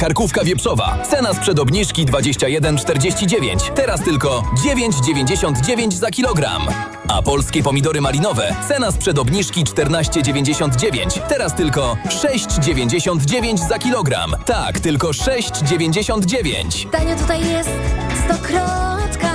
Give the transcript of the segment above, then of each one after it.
Karkówka wieprzowa. Cena sprzed obniżki 21,49. Teraz tylko 9,99 za kilogram. A polskie pomidory malinowe. Cena sprzed obniżki 14,99. Teraz tylko 6,99 za kilogram. Tak, tylko 6,99. Tanio tutaj jest Stokrotka.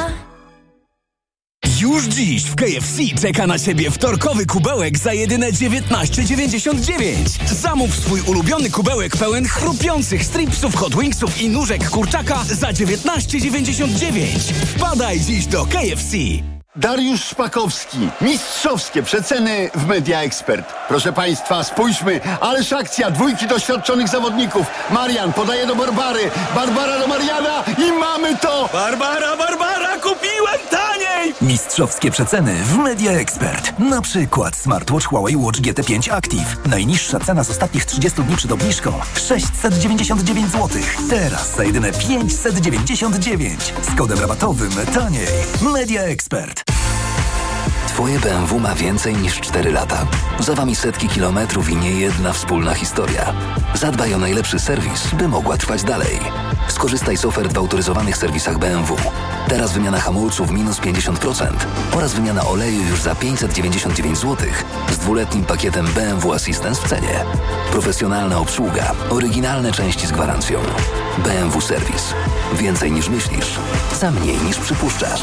Już dziś w KFC czeka na Ciebie wtorkowy kubełek za jedyne 19,99. Zamów swój ulubiony kubełek pełen chrupiących stripsów, hot wingsów i nóżek kurczaka za 19,99. Wpadaj dziś do KFC. Dariusz Szpakowski. Mistrzowskie przeceny w Media Expert. Proszę Państwa, spójrzmy. Ależ akcja. Dwójki doświadczonych zawodników. Marian podaje do Barbary. Barbara do Mariana i mamy to! Barbara, kupiłem taniej! Mistrzowskie przeceny w Media Expert. Na przykład smartwatch Huawei Watch GT5 Active. Najniższa cena z ostatnich 30 dni przed obniżką 699 zł. Teraz za jedyne 599. Z kodem rabatowym taniej. Media Expert. Twoje BMW ma więcej niż 4 lata. Za Wami setki kilometrów i niejedna wspólna historia. Zadbaj o najlepszy serwis, by mogła trwać dalej. Skorzystaj z ofert w autoryzowanych serwisach BMW. Teraz wymiana hamulców minus 50% oraz wymiana oleju już za 599 zł z 2-letnim pakietem BMW Assistance w cenie. Profesjonalna obsługa, oryginalne części z gwarancją. BMW Serwis. Więcej niż myślisz, za mniej niż przypuszczasz.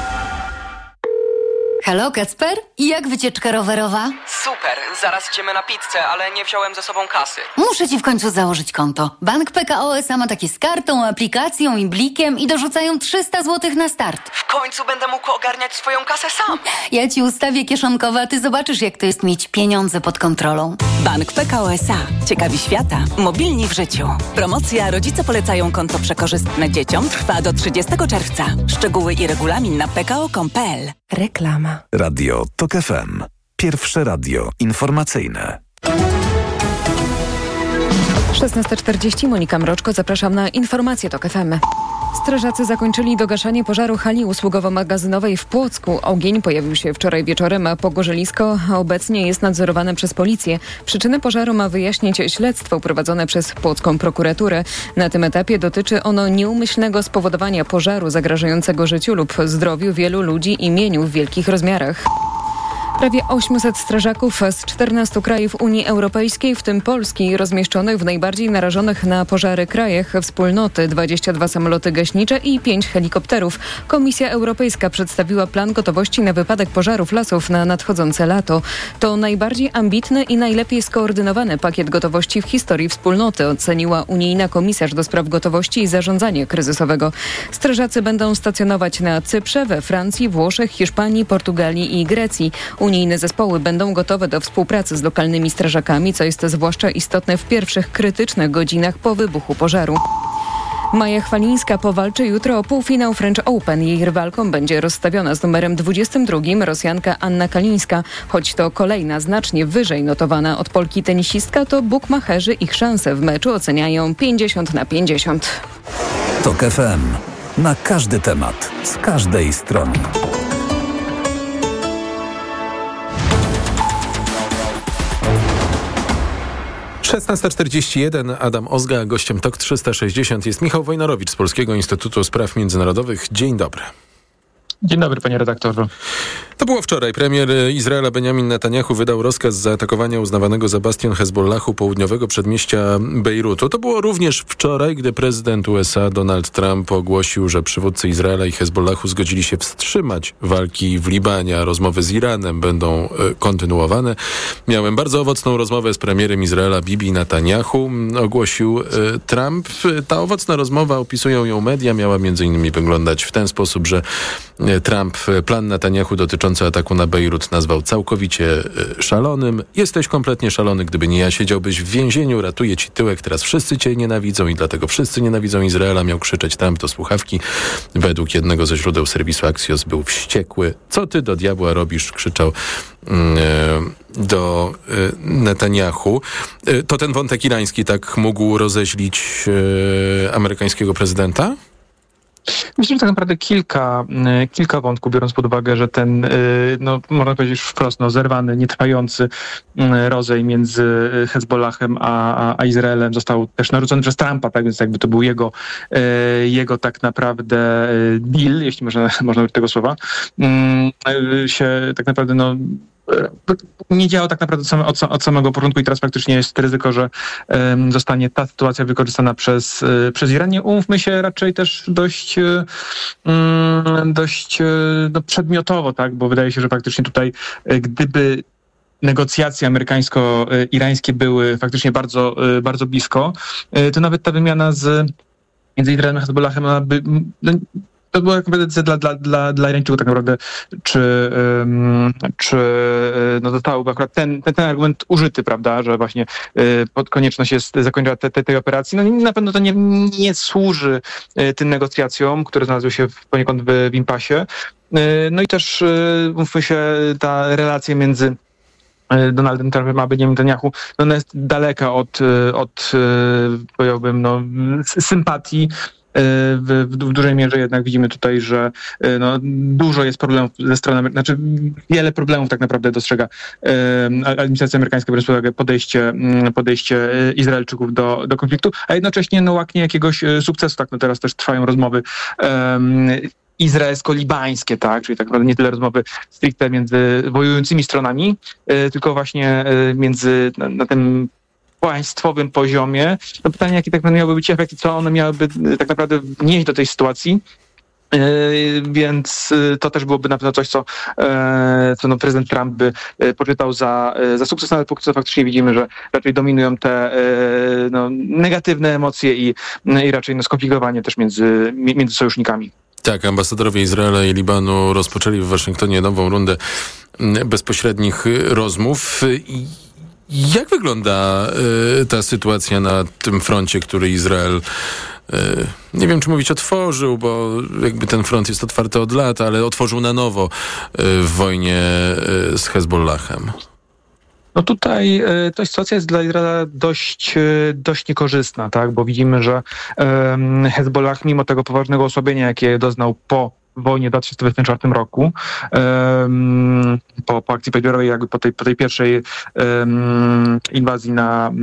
Halo, Kacper? Jak wycieczka rowerowa? Super, zaraz idziemy na pizzę, ale nie wziąłem ze sobą kasy. Muszę ci w końcu założyć konto. Bank PKO SA ma takie z kartą, aplikacją i blikiem i dorzucają 300 zł na start. W końcu będę mógł ogarniać swoją kasę sam. Ja ci ustawię kieszonkowe, a ty zobaczysz, jak to jest mieć pieniądze pod kontrolą. Bank PKO SA. Ciekawi świata. Mobilni w życiu. Promocja Rodzice polecają konto przekorzystne dzieciom trwa do 30 czerwca. Szczegóły i regulamin na pko.com.pl. Reklama. Radio TOK FM. Pierwsze radio informacyjne. 16:40, Monika Mroczko, zapraszam na informacje TOK FM. Strażacy zakończyli dogaszanie pożaru hali usługowo-magazynowej w Płocku. Ogień pojawił się wczoraj wieczorem, a pogorzylisko obecnie jest nadzorowane przez policję. Przyczyny pożaru ma wyjaśnić śledztwo prowadzone przez płocką prokuraturę. Na tym etapie dotyczy ono nieumyślnego spowodowania pożaru zagrażającego życiu lub zdrowiu wielu ludzi i mieniu w wielkich rozmiarach. Prawie 800 strażaków z 14 krajów Unii Europejskiej, w tym Polski, rozmieszczonych w najbardziej narażonych na pożary krajach wspólnoty, 22 samoloty gaśnicze i 5 helikopterów. Komisja Europejska przedstawiła plan gotowości na wypadek pożarów lasów na nadchodzące lato. To najbardziej ambitny i najlepiej skoordynowany pakiet gotowości w historii wspólnoty, oceniła unijna komisarz do spraw gotowości i zarządzania kryzysowego. Strażacy będą stacjonować na Cyprze, we Francji, Włoszech, Hiszpanii, Portugalii i Grecji. Unijne zespoły będą gotowe do współpracy z lokalnymi strażakami, co jest zwłaszcza istotne w pierwszych krytycznych godzinach po wybuchu pożaru. Maja Chwalińska powalczy jutro o półfinał French Open. Jej rywalką będzie rozstawiona z numerem 22 Rosjanka Anna Kalińska. Choć to kolejna znacznie wyżej notowana od Polki tenisistka, to bukmacherzy ich szanse w meczu oceniają 50/50. TOK FM. Na każdy temat, z każdej strony. Szesnasta 41, Adam Ozga, gościem TOK 360 jest Michał Wojnarowicz z Polskiego Instytutu Spraw Międzynarodowych. Dzień dobry. Dzień dobry, panie redaktorze. To było wczoraj. Premier Izraela Benjamin Netanyahu wydał rozkaz zaatakowania uznawanego za bastion Hezbollahu południowego przedmieścia Bejrutu. To było również wczoraj, gdy prezydent USA Donald Trump ogłosił, że przywódcy Izraela i Hezbollahu zgodzili się wstrzymać walki w Libanie, a rozmowy z Iranem będą kontynuowane. Miałem bardzo owocną rozmowę z premierem Izraela Bibi Netanyahu, ogłosił Trump. Ta owocna rozmowa, opisują ją media, miała m.in. wyglądać w ten sposób, że Trump plan Netanyahu dotyczący ataku na Bejrut nazwał całkowicie szalonym. Jesteś kompletnie szalony, gdyby nie ja, siedziałbyś w więzieniu, ratuję ci tyłek, teraz wszyscy cię nienawidzą i dlatego wszyscy nienawidzą Izraela, miał krzyczeć Trump do słuchawki. Według jednego ze źródeł serwisu Axios był wściekły. Co ty do diabła robisz? Krzyczał do Netanyahu. To ten wątek irański tak mógł rozeźlić amerykańskiego prezydenta? Myślę, że tak naprawdę kilka wątków, biorąc pod uwagę, że ten, można powiedzieć wprost, zerwany, nietrwający rozejm między Hezbollahem a Izraelem został też narzucony przez Trumpa, tak więc jakby to był jego tak naprawdę deal, jeśli można użyć tego słowa, się tak naprawdę nie działa tak naprawdę od samego początku i teraz faktycznie jest ryzyko, że zostanie ta sytuacja wykorzystana przez Iran. Nie umówmy się, raczej też dość przedmiotowo, tak, bo wydaje się, że faktycznie tutaj gdyby negocjacje amerykańsko-irańskie były faktycznie bardzo, bardzo blisko, to nawet ta wymiana między Izraelem a Hezbollahem to była decyzja dla Irańczyków tak naprawdę, czy zostałby akurat ten argument użyty, prawda, że właśnie konieczność jest zakończenia tej operacji. Na pewno to nie służy tym negocjacjom, które znalazły się poniekąd w impasie. I też, mówmy się, ta relacja między Donaldem Trumpem a Benjamin Netanyahu, ona jest daleka od powiedziałbym, sympatii. W dużej mierze jednak widzimy tutaj, że dużo jest problemów ze strony, wiele problemów tak naprawdę dostrzega administracja amerykańska, biorąc pod uwagę podejście Izraelczyków do konfliktu, a jednocześnie łaknie jakiegoś sukcesu. Tak, teraz też trwają rozmowy izraelsko-libańskie, tak, czyli tak naprawdę nie tyle rozmowy stricte między wojującymi stronami, tylko właśnie między na tym państwowym poziomie. Pytanie, jaki tak miałby być efekt i co one miałyby tak naprawdę wnieść do tej sytuacji. Więc to też byłoby na pewno coś, co prezydent Trump by poczytał za sukces, ale póki co faktycznie widzimy, że raczej dominują te negatywne emocje i raczej skonfliktowanie też między sojusznikami. Tak, ambasadorowie Izraela i Libanu rozpoczęli w Waszyngtonie nową rundę bezpośrednich rozmów. Jak wygląda ta sytuacja na tym froncie, który Izrael, nie wiem czy mówić otworzył, bo jakby ten front jest otwarty od lat, ale otworzył na nowo w wojnie z Hezbollahem? Tutaj ta sytuacja jest dla Izraela dość niekorzystna, tak? Bo widzimy, że Hezbollah mimo tego poważnego osłabienia, jakie doznał po wojnie w 2024 roku, po akcji paździerzowej, jakby po tej pierwszej inwazji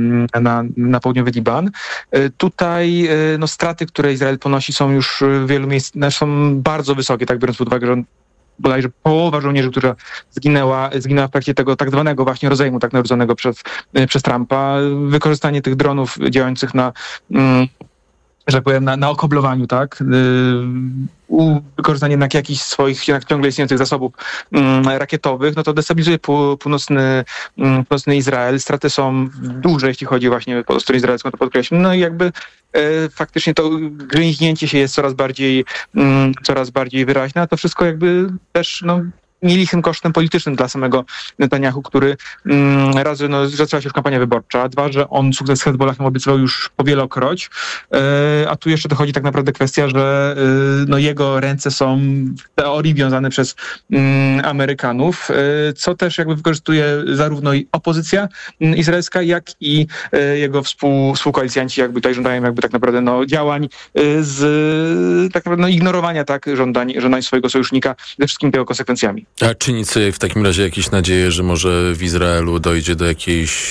na południowy Liban. Tutaj straty, które Izrael ponosi, są już w wielu miejscach, są bardzo wysokie, tak biorąc pod uwagę, że bodajże połowa żołnierzy, która zginęła w trakcie tego tak zwanego właśnie rozejmu, tak narzuconego przez Trumpa. Wykorzystanie tych dronów działających że tak powiem, na okoblowaniu, tak? Wykorzystanie jakichś swoich ciągle istniejących zasobów rakietowych, to destabilizuje północny Izrael. Straty są duże, jeśli chodzi właśnie o stronę izraelską, to podkreślam. I jakby faktycznie to gryźnięcie się jest coraz bardziej wyraźne, a to wszystko jakby też nielichem kosztem politycznym dla samego Netanyahu, który raz, że zaczęła się już kampania wyborcza, dwa, że on sukces z Hezbollahem obiecywał już powielokroć, a tu jeszcze dochodzi tak naprawdę kwestia, że jego ręce są w teorii wiązane przez Amerykanów, co też jakby wykorzystuje zarówno i opozycja izraelska, jak i jego współkoalicjanci jakby tutaj żądają jakby tak naprawdę działań z tak naprawdę ignorowania żądań swojego sojusznika ze wszystkimi tego konsekwencjami. A czynić sobie w takim razie jakieś nadzieje, że może w Izraelu dojdzie do jakiejś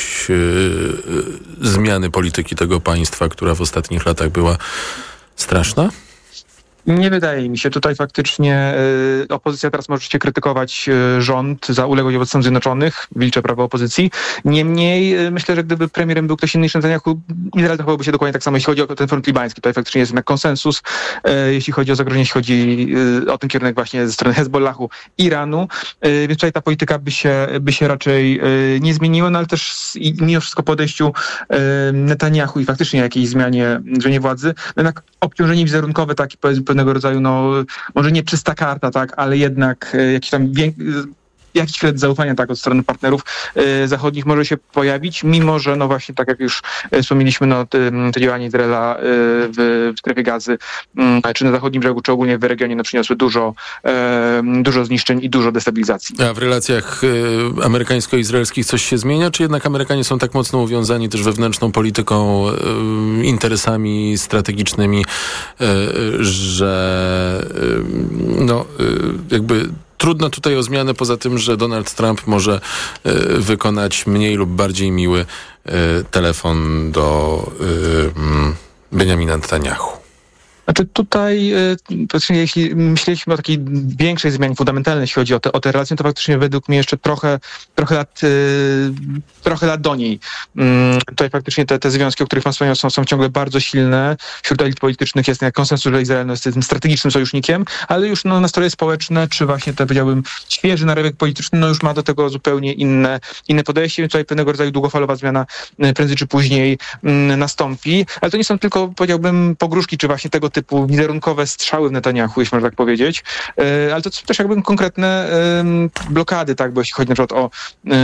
zmiany polityki tego państwa, która w ostatnich latach była straszna? Nie wydaje mi się. Tutaj faktycznie opozycja teraz możecie krytykować rząd za uległość wobec Stanów Zjednoczonych, wilcze prawo opozycji. Niemniej myślę, że gdyby premierem był ktoś inny niż Netanyahu, Izrael zachowałby się dokładnie tak samo, jeśli chodzi o ten front libański. Tutaj faktycznie jest jednak konsensus, jeśli chodzi o zagrożenie, jeśli chodzi o ten kierunek właśnie ze strony Hezbollahu, Iranu. Więc tutaj ta polityka by się raczej nie zmieniła, ale też mimo wszystko podejściu Netanyahu i faktycznie jakiejś zmianie władzy, jednak obciążenie wizerunkowe, takie pewnego rodzaju, może nie czysta karta, tak, ale jednak jakiś tam jakiś kredyt zaufania tak od strony partnerów zachodnich może się pojawić, mimo że no właśnie tak jak już wspomnieliśmy, no te działania Izraela w strefie Gazy, czy na zachodnim brzegu, czy ogólnie w regionie no, przyniosły dużo zniszczeń i dużo destabilizacji. A w relacjach amerykańsko-izraelskich coś się zmienia, czy jednak Amerykanie są tak mocno uwiązani też wewnętrzną polityką, interesami strategicznymi, że no jakby trudno tutaj o zmianę, poza tym, że Donald Trump może wykonać mniej lub bardziej miły telefon do Benjamina Netanyahu. Znaczy tutaj, jeśli myśleliśmy o takiej większej zmianie fundamentalnej, jeśli chodzi o te relacje, to faktycznie według mnie jeszcze trochę lat do niej. Tutaj faktycznie te związki, o których pan wspomniał, są ciągle bardzo silne. Wśród elit politycznych jest konsensus, że Izrael jest tym strategicznym sojusznikiem, ale już nastroje społeczne, czy właśnie powiedziałbym, świeży narybek polityczny, już ma do tego zupełnie inne podejście, więc tutaj pewnego rodzaju długofalowa zmiana prędzej czy później nastąpi. Ale to nie są tylko, powiedziałbym, pogróżki, czy właśnie tego typu wizerunkowe strzały w Netanyahu, jeśli można tak powiedzieć, ale to są też jakby konkretne blokady, tak, bo jeśli chodzi na przykład o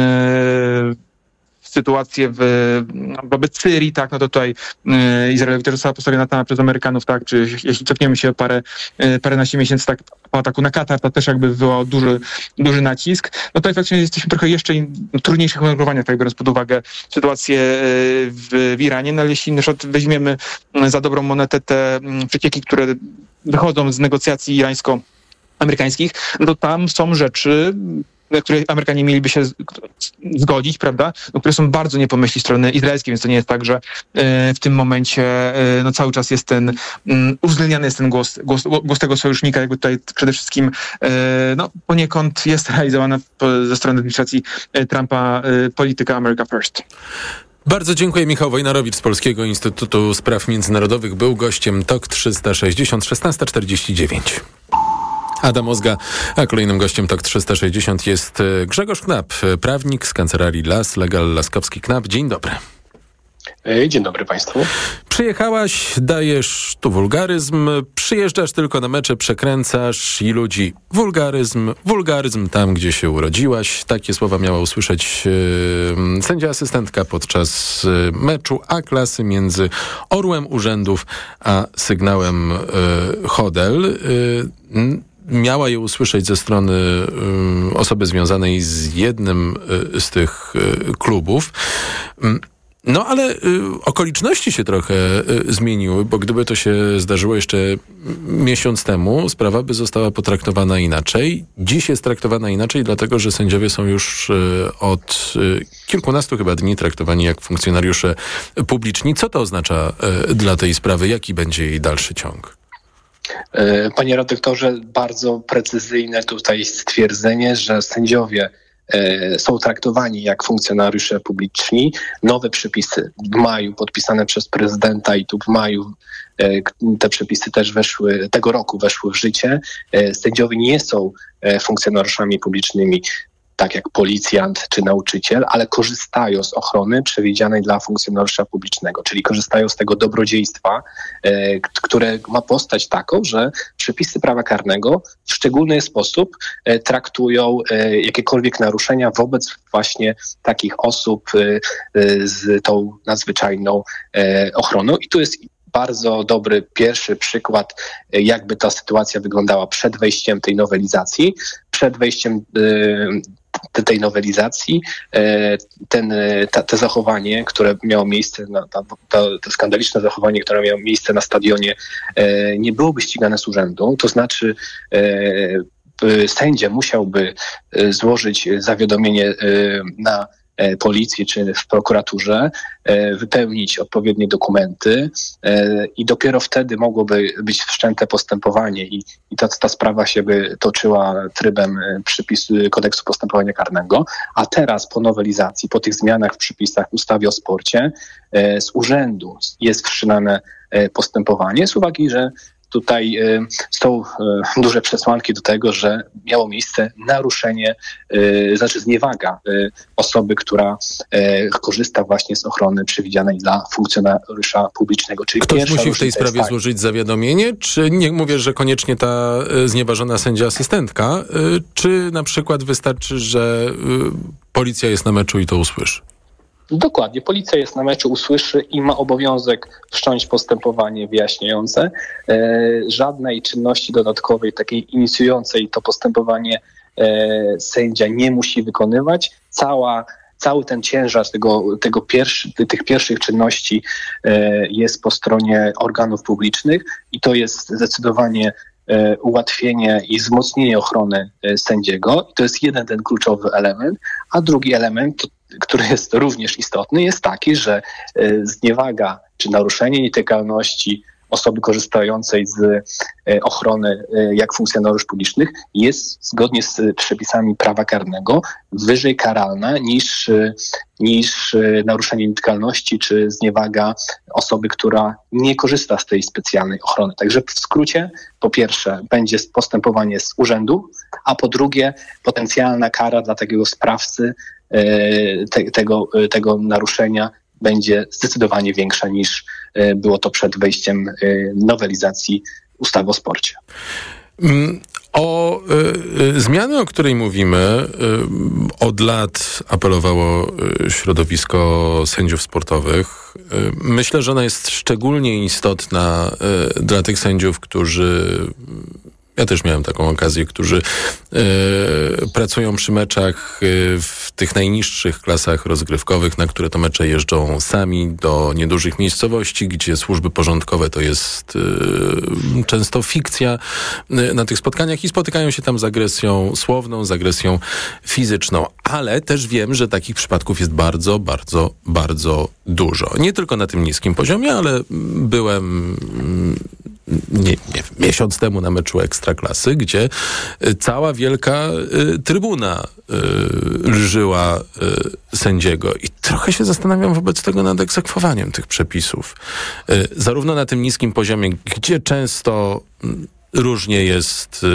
sytuację wobec Syrii, tak, no to tutaj Izraelowi też została postawiona przez Amerykanów, tak, czy jeśli cofniemy się paręnaście miesięcy tak, po ataku na Katar, to też jakby wywołał duży nacisk. No tutaj faktycznie jesteśmy trochę jeszcze trudniejszych unormowaniach, tak, biorąc pod uwagę sytuację w Iranie, no ale jeśli na przykład weźmiemy za dobrą monetę te przecieki, które wychodzą z negocjacji irańsko-amerykańskich, no to tam są rzeczy, na które Amerykanie mieliby się zgodzić, prawda, które są bardzo nie po myśli strony izraelskiej, więc to nie jest tak, że w tym momencie no, cały czas jest uwzględniany jest ten głos tego sojusznika, jakby tutaj przede wszystkim no, poniekąd jest realizowana ze strony administracji Trumpa polityka America First. Bardzo dziękuję. Michał Wojnarowicz z Polskiego Instytutu Spraw Międzynarodowych był gościem TOK 360 16:49. Adam Ozga, a kolejnym gościem TOK 360 jest Grzegorz Knap, prawnik z kancelarii LAS, Legal Laskowski-Knap. Dzień dobry. Dzień dobry Państwu. Przyjechałaś, dajesz tu wulgaryzm, przyjeżdżasz tylko na mecze, przekręcasz i ludzi wulgaryzm tam, gdzie się urodziłaś. Takie słowa miała usłyszeć sędzia asystentka podczas meczu A-klasy między Orłem Urzędów a Sygnałem Hodel. Miała je usłyszeć ze strony osoby związanej z jednym z tych klubów. No ale okoliczności się trochę zmieniły, bo gdyby to się zdarzyło jeszcze miesiąc temu, sprawa by została potraktowana inaczej. Dziś jest traktowana inaczej, dlatego że sędziowie są już od kilkunastu chyba dni traktowani jak funkcjonariusze publiczni. Co to oznacza dla tej sprawy? Jaki będzie jej dalszy ciąg? Panie redaktorze, bardzo precyzyjne tutaj stwierdzenie, że sędziowie są traktowani jak funkcjonariusze publiczni. Nowe przepisy w maju podpisane przez prezydenta i tu w maju te przepisy też tego roku weszły w życie. Sędziowie nie są funkcjonariuszami publicznymi, tak jak policjant czy nauczyciel, ale korzystają z ochrony przewidzianej dla funkcjonariusza publicznego, czyli korzystają z tego dobrodziejstwa, które ma postać taką, że przepisy prawa karnego w szczególny sposób traktują jakiekolwiek naruszenia wobec właśnie takich osób z tą nadzwyczajną ochroną. I tu jest bardzo dobry pierwszy przykład, jakby ta sytuacja wyglądała przed wejściem tej nowelizacji. Przed wejściem tej nowelizacji to zachowanie, które miało miejsce, to skandaliczne zachowanie, które miało miejsce na stadionie, nie byłoby ścigane z urzędu. To znaczy sędzia musiałby złożyć zawiadomienie na policji czy w prokuraturze, wypełnić odpowiednie dokumenty i dopiero wtedy mogłoby być wszczęte postępowanie i ta sprawa się by toczyła trybem przepisu Kodeksu Postępowania Karnego, a teraz po nowelizacji, po tych zmianach w przepisach w ustawie o sporcie z urzędu jest wszczynane postępowanie z uwagi, że tutaj są duże przesłanki do tego, że miało miejsce naruszenie, zniewaga osoby, która korzysta właśnie z ochrony przewidzianej dla funkcjonariusza publicznego. Czyli ktoś musi w tej sprawie złożyć zawiadomienie? Czy nie mówię, że koniecznie ta znieważona sędzia asystentka, czy na przykład wystarczy, że policja jest na meczu i to usłyszy? Dokładnie. Policja jest na meczu, usłyszy i ma obowiązek wszcząć postępowanie wyjaśniające. Żadnej czynności dodatkowej, takiej inicjującej to postępowanie sędzia nie musi wykonywać. Cały ten ciężar tych pierwszych czynności jest po stronie organów publicznych i to jest zdecydowanie ułatwienie i wzmocnienie ochrony sędziego. I to jest jeden ten kluczowy element, a drugi element, który jest również istotny, jest taki, że zniewaga czy naruszenie nietykalności osoby korzystającej z ochrony jak funkcjonariusz publicznych jest zgodnie z przepisami prawa karnego wyżej karalna niż naruszenie nietykalności czy zniewaga osoby, która nie korzysta z tej specjalnej ochrony. Także w skrócie, po pierwsze będzie postępowanie z urzędu, a po drugie potencjalna kara dla takiego sprawcy tego naruszenia będzie zdecydowanie większa niż było to przed wejściem nowelizacji ustawy o sporcie. O zmiany, o której mówimy, od lat apelowało środowisko sędziów sportowych. Myślę, że ona jest szczególnie istotna dla tych sędziów, którzy... Ja też miałem taką okazję, którzy pracują przy meczach w tych najniższych klasach rozgrywkowych, na które to mecze jeżdżą sami do niedużych miejscowości, gdzie służby porządkowe to jest często fikcja na tych spotkaniach i spotykają się tam z agresją słowną, z agresją fizyczną. Ale też wiem, że takich przypadków jest bardzo, bardzo, bardzo dużo. Nie tylko na tym niskim poziomie, ale byłem... miesiąc temu na meczu Ekstraklasy, gdzie cała wielka trybuna lżyła sędziego i trochę się zastanawiam wobec tego nad egzekwowaniem tych przepisów. Zarówno na tym niskim poziomie, gdzie często różnie jest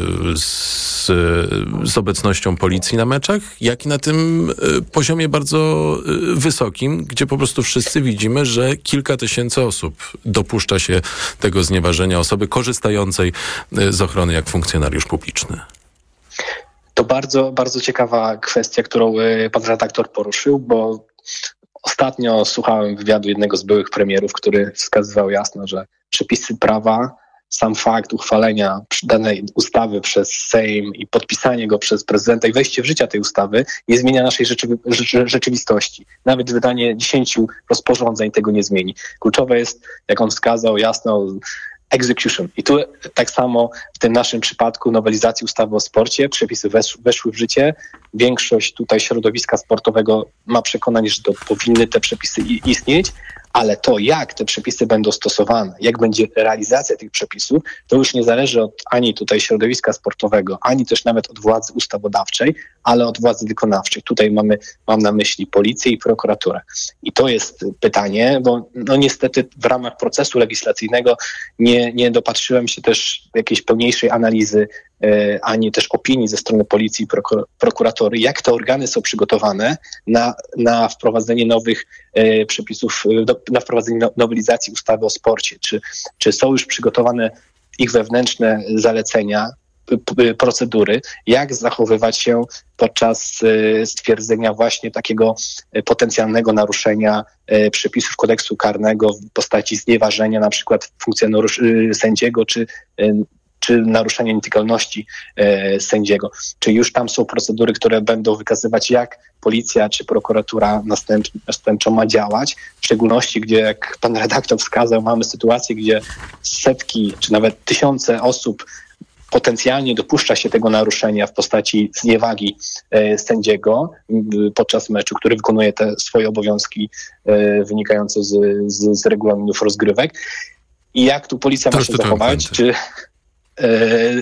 z obecnością policji na meczach, jak i na tym poziomie bardzo wysokim, gdzie po prostu wszyscy widzimy, że kilka tysięcy osób dopuszcza się tego znieważenia osoby korzystającej z ochrony jak funkcjonariusz publiczny. To bardzo, bardzo ciekawa kwestia, którą pan redaktor poruszył, bo ostatnio słuchałem wywiadu jednego z byłych premierów, który wskazywał jasno, że przepisy prawa, sam fakt uchwalenia danej ustawy przez Sejm i podpisanie go przez prezydenta i wejście w życie tej ustawy nie zmienia naszej rzeczywistości. Nawet wydanie 10 rozporządzeń tego nie zmieni. Kluczowe jest, jak on wskazał jasno, execution. I tu tak samo w tym naszym przypadku nowelizacji ustawy o sporcie przepisy weszły w życie. Większość tutaj środowiska sportowego ma przekonanie, że to powinny te przepisy istnieć, ale to, jak te przepisy będą stosowane, jak będzie realizacja tych przepisów, to już nie zależy od ani tutaj środowiska sportowego, ani też nawet od władzy ustawodawczej, ale od władzy wykonawczej. Tutaj mam na myśli policję i prokuraturę. I to jest pytanie, bo no niestety w ramach procesu legislacyjnego nie dopatrzyłem się też jakiejś pełniejszej analizy ani też opinii ze strony policji i prokuratury, jak te organy są przygotowane na wprowadzenie nowych przepisów, na wprowadzenie nowelizacji ustawy o sporcie. Czy są już przygotowane ich wewnętrzne zalecenia, procedury, jak zachowywać się podczas stwierdzenia właśnie takiego potencjalnego naruszenia przepisów kodeksu karnego w postaci znieważenia na przykład funkcjonariuszy sędziego, czy naruszenia nietykalności sędziego. Czy już tam są procedury, które będą wykazywać, jak policja czy prokuratura następczo ma działać, w szczególności gdzie, jak pan redaktor wskazał, mamy sytuację, gdzie setki czy nawet tysiące osób potencjalnie dopuszcza się tego naruszenia w postaci zniewagi sędziego podczas meczu, który wykonuje te swoje obowiązki wynikające z regulaminów rozgrywek. I jak tu policja ma się zachować?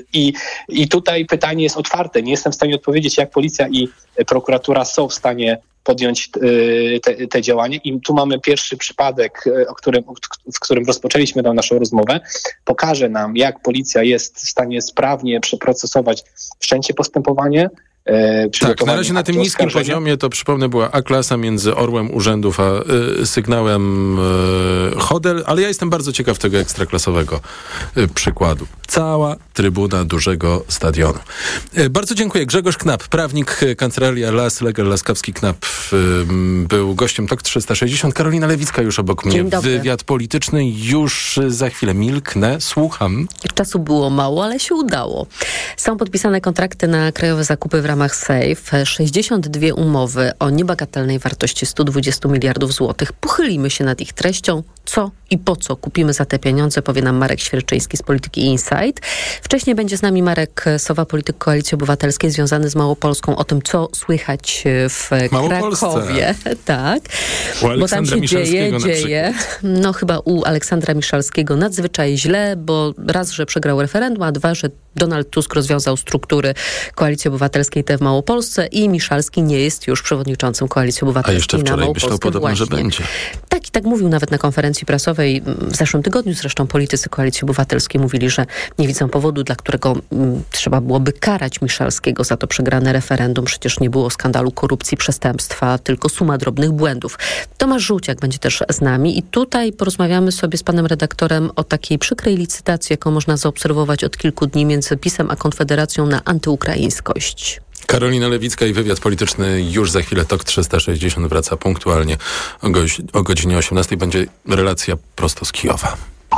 I tutaj pytanie jest otwarte. Nie jestem w stanie odpowiedzieć, jak policja i prokuratura są w stanie podjąć te działania. I tu mamy pierwszy przypadek, w którym rozpoczęliśmy tę naszą rozmowę. Pokaże nam, jak policja jest w stanie sprawnie przeprocesować wszczęcie postępowanie. Tak, na razie na tym niskim poziomie, to przypomnę, była A-klasa między orłem urzędów a sygnałem Hodel, ale ja jestem bardzo ciekaw tego ekstraklasowego przykładu. Cała trybuna dużego stadionu. Bardzo dziękuję. Grzegorz Knap, prawnik Kancelaria LAS, Legal Laskowski-Knap, był gościem TOK 360. Karolina Lewicka już obok mnie. Wywiad polityczny już za chwilę. Milknę, słucham. Czasu było mało, ale się udało. Są podpisane kontrakty na krajowe zakupy w ramach SAFE. 62 umowy o niebagatelnej wartości 120 miliardów złotych. Pochylimy się nad ich treścią. Co i po co kupimy za te pieniądze, powie nam Marek Świerczyński z Polityki Insight. Wcześniej będzie z nami Marek Sowa, polityk Koalicji Obywatelskiej związany z Małopolską, o tym, co słychać w Krakowie. Tak. Bo tam się dzieje. No chyba u Aleksandra Miszalskiego nadzwyczaj źle, bo raz, że przegrał referendum, a dwa, że Donald Tusk rozwiązał struktury Koalicji Obywatelskiej te w Małopolsce i Miszalski nie jest już przewodniczącym Koalicji Obywatelskiej. A jeszcze wczoraj myślał podobno, że będzie. Tak i tak mówił nawet na konferencji prasowej w zeszłym tygodniu. Zresztą politycy Koalicji Obywatelskiej mówili, że nie widzą powodu, dla którego trzeba byłoby karać Miszalskiego za to przegrane referendum. Przecież nie było skandalu korupcji, przestępstwa, tylko suma drobnych błędów. Tomasz Żółciak będzie też z nami i tutaj porozmawiamy sobie z panem redaktorem o takiej przykrej licytacji, jaką można zaobserwować od kilku dni między PiS-em a Konfederacją na antyukraińskość. Karolina Lewicka i wywiad polityczny już za chwilę. TOK 360 wraca punktualnie o godzinie 18. Będzie relacja prosto z Kijowa.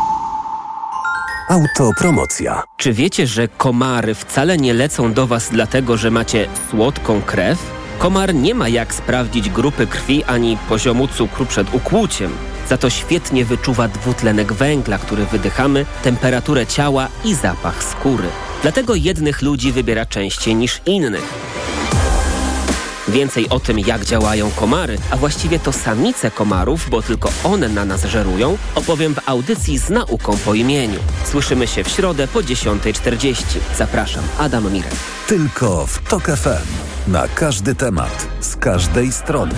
Autopromocja. Czy wiecie, że komary wcale nie lecą do was dlatego, że macie słodką krew? Komar nie ma jak sprawdzić grupy krwi ani poziomu cukru przed ukłuciem. Za to świetnie wyczuwa dwutlenek węgla, który wydychamy, temperaturę ciała i zapach skóry. Dlatego jednych ludzi wybiera częściej niż innych. Więcej o tym, jak działają komary, a właściwie to samice komarów, bo tylko one na nas żerują, opowiem w audycji z nauką po imieniu. Słyszymy się w środę po 10:40. Zapraszam, Adam Mirek. Tylko w TOK FM. Na każdy temat, z każdej strony.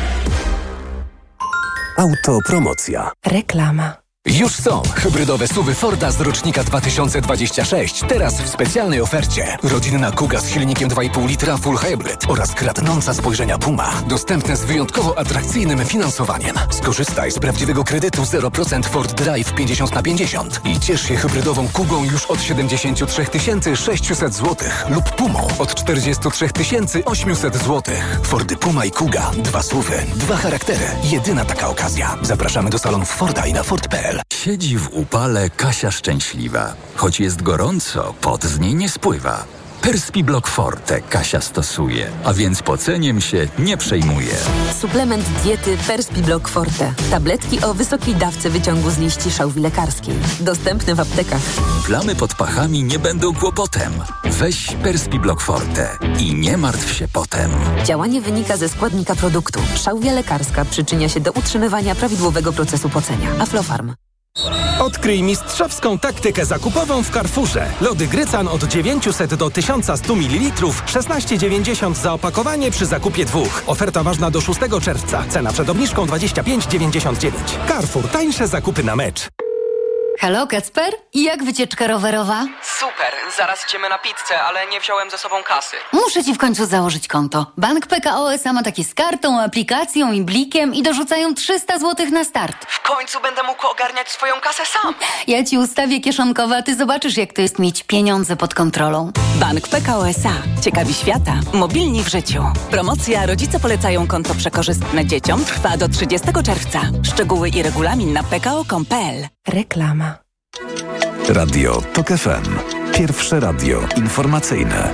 Autopromocja. Reklama. Już są hybrydowe SUV-y Forda z rocznika 2026. Teraz w specjalnej ofercie. Rodzinna Kuga z silnikiem 2,5 litra Full Hybrid oraz kradnąca spojrzenia Puma. Dostępne z wyjątkowo atrakcyjnym finansowaniem. Skorzystaj z prawdziwego kredytu 0% Ford Drive 50/50 i ciesz się hybrydową Kugą już od 73 600 zł lub Pumą od 43 800 zł. Fordy Puma i Kuga. 2 SUV-y, 2 charaktery. Jedyna taka okazja. Zapraszamy do salonów Forda i na Ford.pl. Siedzi w upale Kasia szczęśliwa. Choć jest gorąco, pot z niej nie spływa. Perspiblock Forte Kasia stosuje, a więc poceniem się nie przejmuje. Suplement diety Perspiblock Forte. Tabletki o wysokiej dawce wyciągu z liści szałwi lekarskiej. Dostępne w aptekach. Plamy pod pachami nie będą kłopotem. Weź Perspiblock Forte i nie martw się potem. Działanie wynika ze składnika produktu. Szałwia lekarska przyczynia się do utrzymywania prawidłowego procesu pocenia. Aflofarm. Odkryj mistrzowską taktykę zakupową w Carrefourze. Lody Grycan od 900 do 1100 ml, 16,90 za opakowanie przy zakupie 2. Oferta ważna do 6 czerwca. Cena przed obniżką 25,99. Carrefour. Tańsze zakupy na mecz. Halo, Kacper? I jak wycieczka rowerowa? Super, zaraz idziemy na pizzę, ale nie wziąłem ze sobą kasy. Muszę ci w końcu założyć konto. Bank PKO SA ma takie z kartą, aplikacją i blikiem i dorzucają 300 zł na start. W końcu będę mógł ogarniać swoją kasę sam. Ja ci ustawię kieszonkowe, a ty zobaczysz, jak to jest mieć pieniądze pod kontrolą. Bank PKO SA. Ciekawi świata. Mobilni w życiu. Promocja Rodzice polecają konto przekorzystne dzieciom trwa do 30 czerwca. Szczegóły i regulamin na pko.pl. Reklama. Radio TOK FM. Pierwsze radio informacyjne.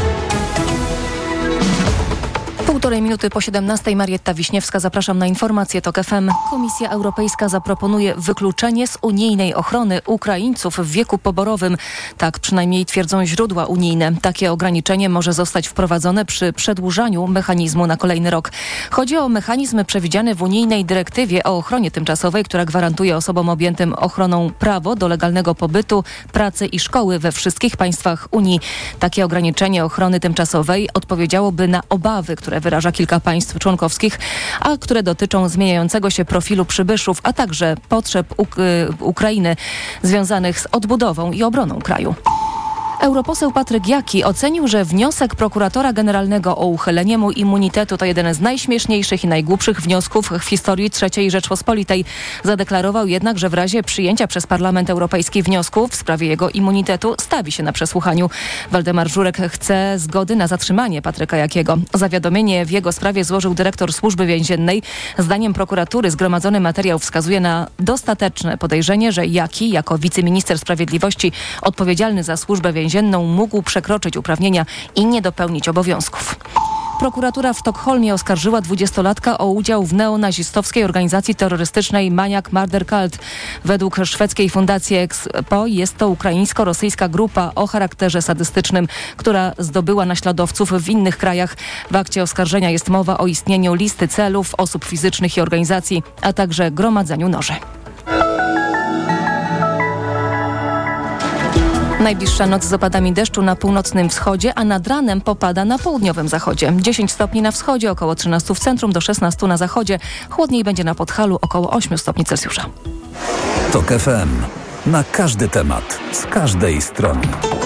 1,5 minuty po 17:00 Marietta Wiśniewska. Zapraszam na informacje TOK FM. Komisja Europejska zaproponuje wykluczenie z unijnej ochrony Ukraińców w wieku poborowym. Tak przynajmniej twierdzą źródła unijne. Takie ograniczenie może zostać wprowadzone przy przedłużaniu mechanizmu na kolejny rok. Chodzi o mechanizm przewidziany w unijnej dyrektywie o ochronie tymczasowej, która gwarantuje osobom objętym ochroną prawo do legalnego pobytu, pracy i szkoły we wszystkich państwach Unii. Takie ograniczenie ochrony tymczasowej odpowiedziałoby na obawy, które wyraża kilka państw członkowskich, a które dotyczą zmieniającego się profilu przybyszów, a także potrzeb Ukrainy związanych z odbudową i obroną kraju. Europoseł Patryk Jaki ocenił, że wniosek prokuratora generalnego o uchylenie mu immunitetu to jeden z najśmieszniejszych i najgłupszych wniosków w historii III Rzeczpospolitej. Zadeklarował jednak, że w razie przyjęcia przez Parlament Europejski wniosku w sprawie jego immunitetu stawi się na przesłuchaniu. Waldemar Żurek chce zgody na zatrzymanie Patryka Jakiego. Zawiadomienie w jego sprawie złożył dyrektor Służby Więziennej. Zdaniem prokuratury zgromadzony materiał wskazuje na dostateczne podejrzenie, że Jaki jako wiceminister sprawiedliwości odpowiedzialny za służbę więzienną mógł przekroczyć uprawnienia i nie dopełnić obowiązków. Prokuratura w Sztokholmie oskarżyła 20-latka o udział w neonazistowskiej organizacji terrorystycznej Maniak Murder Cult. Według szwedzkiej fundacji Expo jest to ukraińsko-rosyjska grupa o charakterze sadystycznym, która zdobyła naśladowców w innych krajach. W akcie oskarżenia jest mowa o istnieniu listy celów, osób fizycznych i organizacji, a także gromadzeniu noży. Najbliższa noc z opadami deszczu na północnym wschodzie, a nad ranem popada na południowym zachodzie. 10 stopni na wschodzie, około 13 w centrum, do 16 na zachodzie. Chłodniej będzie na Podhalu, około 8 stopni Celsjusza. TOK FM. Na każdy temat, z każdej strony.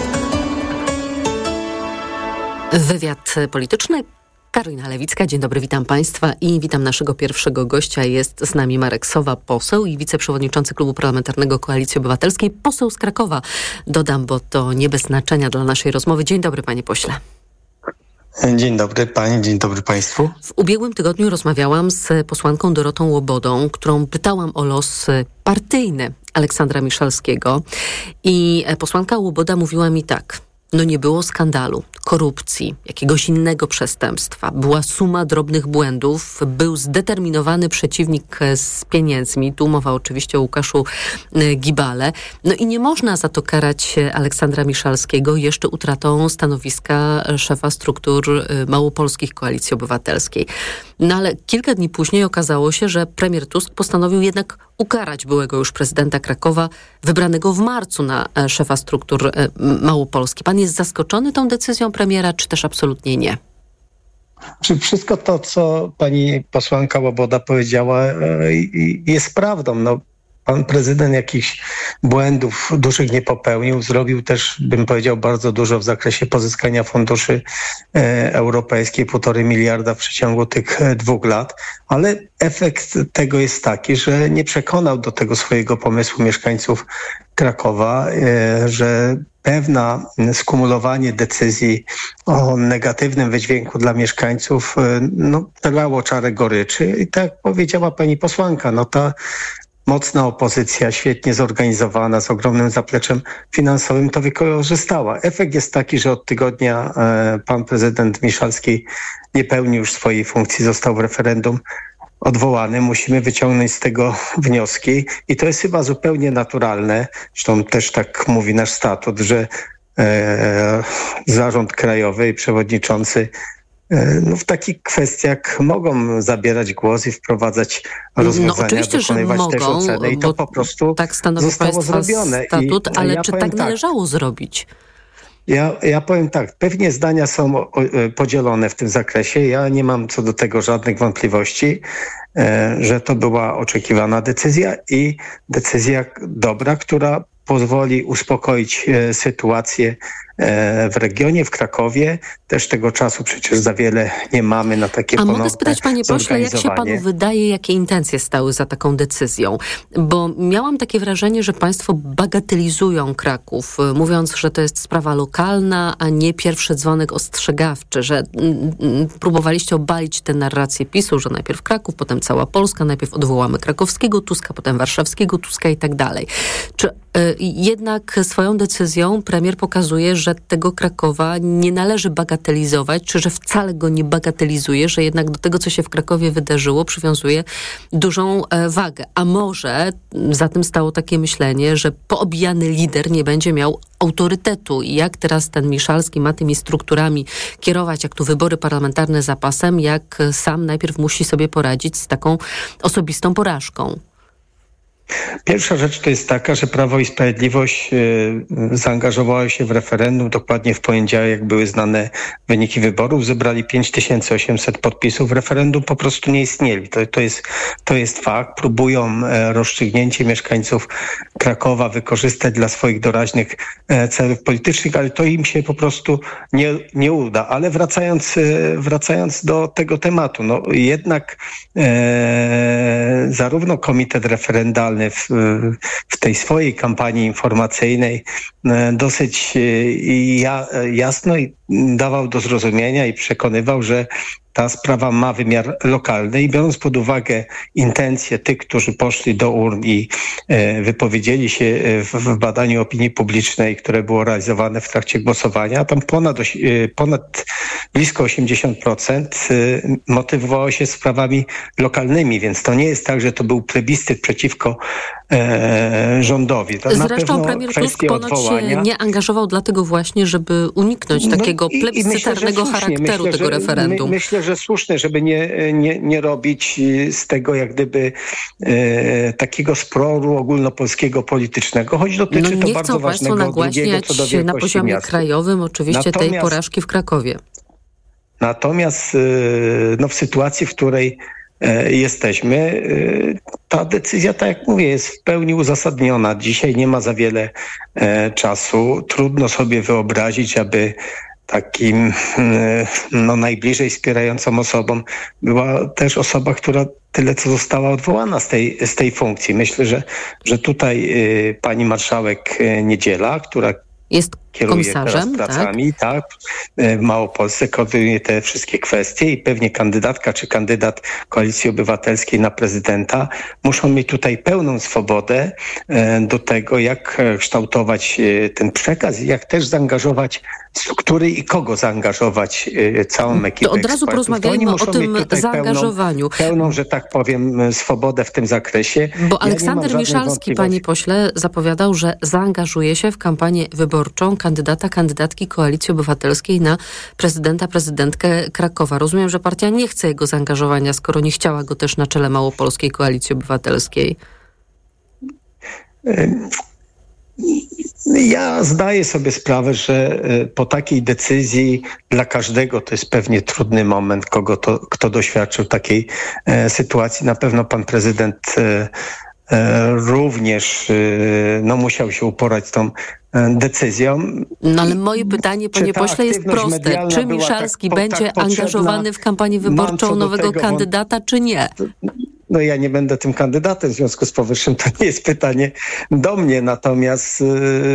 Wywiad polityczny. Karolina Lewicka, dzień dobry, witam Państwa i witam naszego pierwszego gościa. Jest z nami Marek Sowa, poseł i wiceprzewodniczący Klubu Parlamentarnego Koalicji Obywatelskiej, poseł z Krakowa. Dodam, bo to nie bez znaczenia dla naszej rozmowy. Dzień dobry, panie pośle. Dzień dobry pani, dzień dobry państwu. W ubiegłym tygodniu rozmawiałam z posłanką Dorotą Łobodą, którą pytałam o los partyjny Aleksandra Miszalskiego i posłanka Łoboda mówiła mi tak: no nie było skandalu, korupcji, jakiegoś innego przestępstwa. Była suma drobnych błędów, był zdeterminowany przeciwnik z pieniędzmi. Tu mowa oczywiście o Łukaszu Gibale. No i nie można za to karać Aleksandra Miszalskiego jeszcze utratą stanowiska szefa struktur małopolskich Koalicji Obywatelskiej. No ale kilka dni później okazało się, że premier Tusk postanowił jednak ukarać byłego już prezydenta Krakowa, wybranego w marcu na szefa struktur Małopolski. Pan jest zaskoczony tą decyzją premiera, czy też absolutnie nie? Czy wszystko to, co pani posłanka Łoboda powiedziała, jest prawdą? No, pan prezydent jakichś błędów dużych nie popełnił. Zrobił też, bym powiedział, bardzo dużo w zakresie pozyskania funduszy europejskich, 1,5 miliarda w przeciągu tych 2 lat. Ale efekt tego jest taki, że nie przekonał do tego swojego pomysłu mieszkańców Krakowa, że pewne skumulowanie decyzji o negatywnym wydźwięku dla mieszkańców dawało czarę goryczy. I tak jak powiedziała pani posłanka, no ta mocna opozycja, świetnie zorganizowana, z ogromnym zapleczem finansowym to wykorzystała. Efekt jest taki, że od tygodnia pan prezydent Miszalski nie pełni już swojej funkcji, został w referendum odwołany. Musimy wyciągnąć z tego wnioski i to jest chyba zupełnie naturalne. Zresztą też tak mówi nasz statut, że zarząd krajowy i przewodniczący w takich kwestiach mogą zabierać głos i wprowadzać rozwiązania, dokonywać też oceny i to po prostu tak zostało zrobione. Statut, ale czy tak należało zrobić? Ja powiem tak, pewnie zdania są podzielone w tym zakresie. Ja nie mam co do tego żadnych wątpliwości, że to była oczekiwana decyzja i decyzja dobra, która pozwoli uspokoić sytuację w regionie, w Krakowie. Też tego czasu przecież za wiele nie mamy na takie ponowne mogę spytać, panie pośle, jak się panu wydaje, jakie intencje stały za taką decyzją? Bo miałam takie wrażenie, że państwo bagatelizują Kraków, mówiąc, że to jest sprawa lokalna, a nie pierwszy dzwonek ostrzegawczy, że próbowaliście obalić tę narrację PiS-u, że najpierw Kraków, potem cała Polska, najpierw odwołamy krakowskiego Tuska, potem warszawskiego Tuska i tak dalej. Czy jednak swoją decyzją premier pokazuje, że tego Krakowa nie należy bagatelizować, czy że wcale go nie bagatelizuje, że jednak do tego, co się w Krakowie wydarzyło, przywiązuje dużą wagę. A może za tym stało takie myślenie, że poobijany lider nie będzie miał autorytetu i jak teraz ten Miszalski ma tymi strukturami kierować, jak tu wybory parlamentarne zapasem, jak sam najpierw musi sobie poradzić z taką osobistą porażką. Pierwsza rzecz to jest taka, że Prawo i Sprawiedliwość zaangażowało się w referendum. Dokładnie w poniedziałek, jak były znane wyniki wyborów, zebrali 5800 podpisów. Referendum po prostu nie istnieli. To jest fakt. Próbują rozstrzygnięcie mieszkańców Krakowa wykorzystać dla swoich doraźnych celów politycznych, ale to im się po prostu nie uda. Ale wracając do tego tematu, no jednak zarówno Komitet Referendalny w tej swojej kampanii informacyjnej dosyć jasno dawał do zrozumienia i przekonywał, że ta sprawa ma wymiar lokalny i biorąc pod uwagę intencje tych, którzy poszli do urn i wypowiedzieli się w badaniu opinii publicznej, które było realizowane w trakcie głosowania, tam ponad blisko 80% motywowało się sprawami lokalnymi, więc to nie jest tak, że to był plebiscyt przeciwko rządowi. To zresztą premier Tusk ponoć się nie angażował dlatego właśnie, żeby uniknąć takiego plebiscytarnego charakteru tego referendum. Myślę, że słuszne, żeby nie robić z tego jak gdyby takiego sporu ogólnopolskiego politycznego, choć dotyczy to bardzo ważnego drugiego co do wielkości na poziomie miasta. krajowym oczywiście tej porażki w Krakowie. Natomiast w sytuacji, w której jesteśmy, ta decyzja, tak jak mówię, jest w pełni uzasadniona. Dzisiaj nie ma za wiele czasu. Trudno sobie wyobrazić, aby takim najbliżej wspierającą osobą była też osoba, która tyle co została odwołana z tej funkcji. Myślę, że tutaj pani marszałek Niedziela, która jest kieruje teraz pracami, tak? W Małopolsce koordynuje te wszystkie kwestie i pewnie kandydatka czy kandydat Koalicji Obywatelskiej na prezydenta muszą mieć tutaj pełną swobodę do tego, jak kształtować ten przekaz i jak też zaangażować struktury i kogo zaangażować całą ekipę. To od razu porozmawiajmy o tym zaangażowaniu. Pełną, że tak powiem, swobodę w tym zakresie. Bo Aleksander Miszalski, panie pośle, zapowiadał, że zaangażuje się w kampanię wyborczą kandydatki Koalicji Obywatelskiej na prezydentkę Krakowa. Rozumiem, że partia nie chce jego zaangażowania, skoro nie chciała go też na czele Małopolskiej Koalicji Obywatelskiej. Ja zdaję sobie sprawę, że po takiej decyzji dla każdego to jest pewnie trudny moment, kto doświadczył takiej sytuacji. Na pewno pan prezydent również musiał się uporać z tą decyzją. No ale moje pytanie, panie pośle, jest proste. Czy Miszalski będzie angażowany w kampanię wyborczą nowego kandydata, czy nie? No ja nie będę tym kandydatem, w związku z powyższym to nie jest pytanie do mnie, natomiast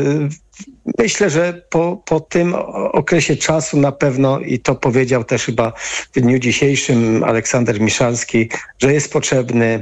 myślę, że po tym okresie czasu na pewno, i to powiedział też chyba w dniu dzisiejszym Aleksander Miszalski, że jest potrzebny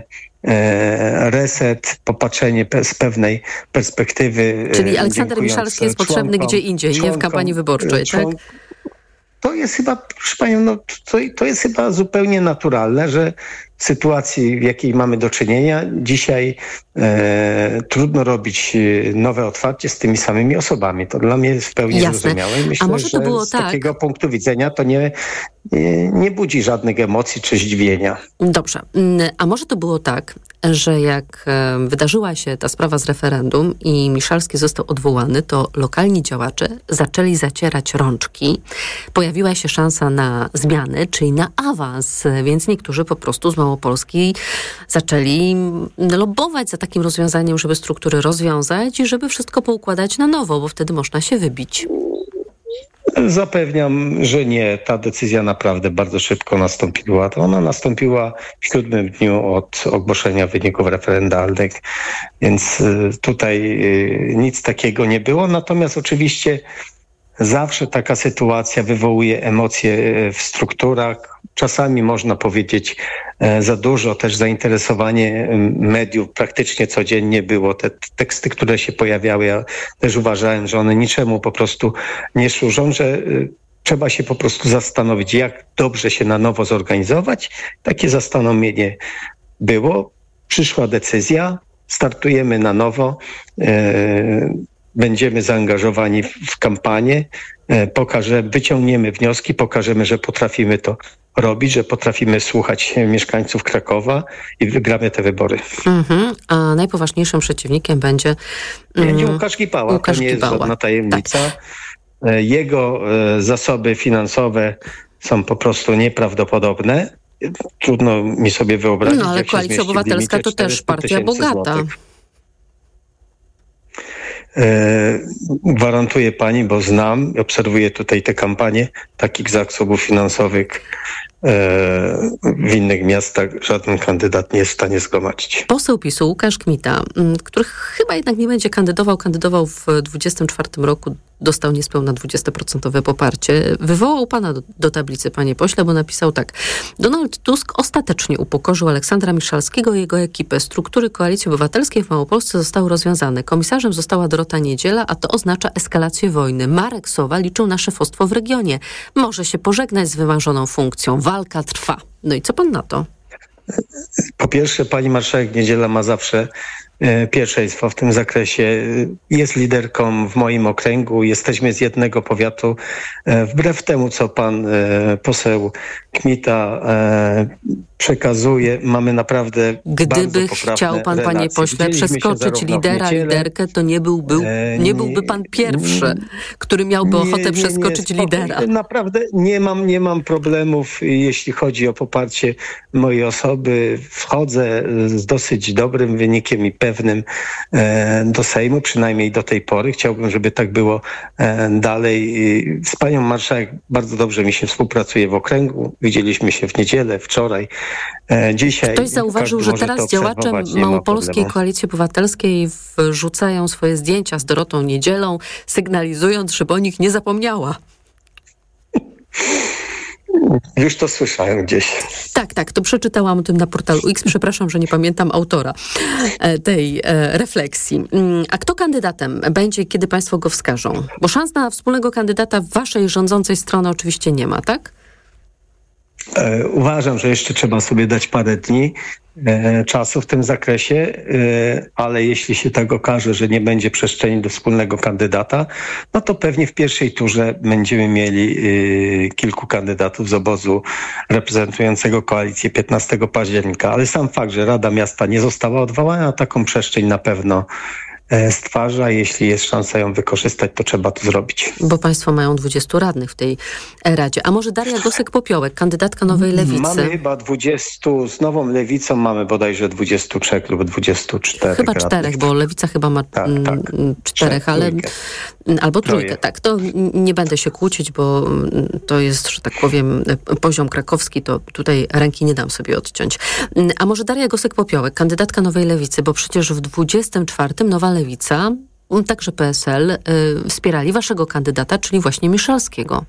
reset, popatrzenie z pewnej perspektywy. Czyli Aleksander Miszalski jest potrzebny gdzie indziej, nie w kampanii wyborczej, tak? To jest chyba, proszę panią, to jest chyba zupełnie naturalne, że w sytuacji, w jakiej mamy do czynienia, dzisiaj trudno robić nowe otwarcie z tymi samymi osobami. To dla mnie jest w pełni zrozumiałe. Myślę, a może to było z takiego punktu widzenia to nie budzi żadnych emocji czy zdziwienia. Dobrze. A może to było tak, że jak wydarzyła się ta sprawa z referendum i Miszalski został odwołany, to lokalni działacze zaczęli zacierać rączki. Pojawiła się szansa na zmiany, czyli na awans, więc niektórzy po prostu z Małopolski zaczęli lobbować za takim rozwiązaniem, żeby struktury rozwiązać i żeby wszystko poukładać na nowo, bo wtedy można się wybić. Zapewniam, że nie. Ta decyzja naprawdę bardzo szybko nastąpiła. To ona nastąpiła w 7 dniu od ogłoszenia wyników referendalnych, więc tutaj nic takiego nie było. Natomiast oczywiście zawsze taka sytuacja wywołuje emocje w strukturach. Czasami można powiedzieć za dużo, też zainteresowanie mediów praktycznie codziennie było. Te teksty, które się pojawiały, ja też uważałem, że one niczemu po prostu nie służą, że trzeba się po prostu zastanowić, jak dobrze się na nowo zorganizować. Takie zastanowienie było. Przyszła decyzja, startujemy na nowo, będziemy zaangażowani w kampanię. wyciągniemy wnioski, pokażemy, że potrafimy to robić, że potrafimy słuchać mieszkańców Krakowa i wygramy te wybory. A najpoważniejszym przeciwnikiem będzie Łukasz Gibała. To nie jest żadna tajemnica. Tak. Jego zasoby finansowe są po prostu nieprawdopodobne. Trudno mi sobie wyobrazić. No ale Koalicja Obywatelska to też partia bogata. Gwarantuję pani, bo znam i obserwuję tutaj te kampanie, takich zasobów finansowych w innych miastach żaden kandydat nie jest w stanie zgromadzić. Poseł PiS-u Łukasz Kmita, który chyba jednak nie będzie kandydował w 2024 roku, dostał niespełna 20% poparcie. Wywołał pana do tablicy, panie pośle, bo napisał tak. Donald Tusk ostatecznie upokorzył Aleksandra Miszalskiego i jego ekipę. Struktury Koalicji Obywatelskiej w Małopolsce zostały rozwiązane. Komisarzem została Dorota Niedziela, a to oznacza eskalację wojny. Marek Sowa liczył na szefostwo w regionie. Może się pożegnać z wymarzoną funkcją. Walka trwa. No i co pan na to? Po pierwsze, pani marszałek Niedziela ma zawsze pierwszeństwo w tym zakresie. Jest liderką w moim okręgu. Jesteśmy z jednego powiatu. Wbrew temu, co pan poseł Kmita przekazuje, mamy naprawdę Gdyby chciał pan, panie pośle, przeskoczyć lidera, liderkę, to nie byłby pan pierwszy, który miałby ochotę przeskoczyć lidera. Naprawdę nie mam problemów, jeśli chodzi o poparcie mojej osoby. Wchodzę z dosyć dobrym wynikiem i pewnym do Sejmu, przynajmniej do tej pory. Chciałbym, żeby tak było dalej. Z panią marszałek bardzo dobrze mi się współpracuje w okręgu. Widzieliśmy się w niedzielę, wczoraj, dzisiaj. Ktoś zauważył, że teraz działacze Małopolskiej Koalicji Obywatelskiej wrzucają swoje zdjęcia z Dorotą Niedzielą, sygnalizując, żeby o nich nie zapomniała. Już to słyszałem gdzieś. Tak, to przeczytałam o tym na portalu X. Przepraszam, że nie pamiętam autora tej refleksji. A kto kandydatem będzie, kiedy państwo go wskażą? Bo szans na wspólnego kandydata waszej rządzącej strony oczywiście nie ma, tak? Uważam, że jeszcze trzeba sobie dać parę dni czasu w tym zakresie, ale jeśli się tak okaże, że nie będzie przestrzeni do wspólnego kandydata, no to pewnie w pierwszej turze będziemy mieli kilku kandydatów z obozu reprezentującego koalicję 15 października. Ale sam fakt, że Rada Miasta nie została odwołana, taką przestrzeń na pewno stwarza. Jeśli jest szansa ją wykorzystać, to trzeba to zrobić. Bo państwo mają 20 radnych w tej Radzie. A może Daria Gosek-Popiołek, kandydatka Nowej Lewicy? Mamy chyba 20, z Nową Lewicą mamy bodajże 23 lub 24 Chyba radnych. 4, bo Lewica chyba ma 4, ale albo trójkę. Tak, to nie będę się kłócić, bo to jest, że tak powiem, poziom krakowski, to tutaj ręki nie dam sobie odciąć. A może Daria Gosek-Popiołek, kandydatka Nowej Lewicy, bo przecież w 24 Nowa Lewica, także PSL, wspierali waszego kandydata, czyli właśnie Miszalskiego.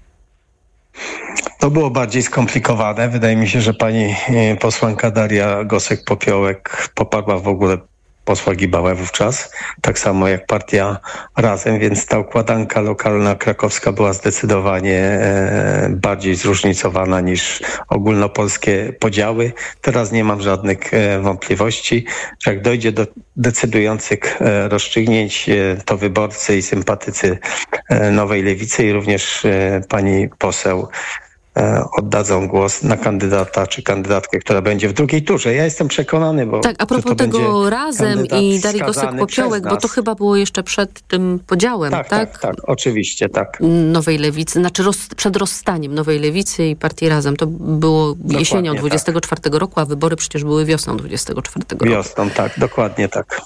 To było bardziej skomplikowane. Wydaje mi się, że pani posłanka Daria Gosek-Popiołek poparła w ogóle posła Gibałę wówczas, tak samo jak partia Razem, więc ta układanka lokalna krakowska była zdecydowanie bardziej zróżnicowana niż ogólnopolskie podziały. Teraz nie mam żadnych wątpliwości, że jak dojdzie do decydujących rozstrzygnięć, to wyborcy i sympatycy Nowej Lewicy i również pani poseł oddadzą głos na kandydata czy kandydatkę, która będzie w drugiej turze. Ja jestem przekonany, bo tak, a propos tego Razem i Darii Gosek-Popiołek, bo to chyba było jeszcze przed tym podziałem, tak? Tak, oczywiście, tak. Nowej Lewicy, znaczy przed rozstaniem Nowej Lewicy i partii Razem. To było jesienią 24 roku, a wybory przecież były wiosną 24 roku. Wiosną, tak, dokładnie tak.